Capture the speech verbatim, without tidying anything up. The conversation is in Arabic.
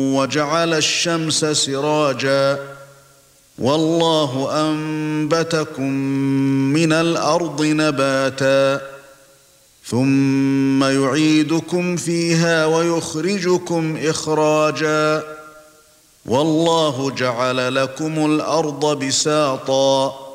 وجعل الشمس سراجا والله أنبتكم من الأرض نباتا ثم يعيدكم فيها ويخرجكم إخراجا والله جعل لكم الأرض بساطا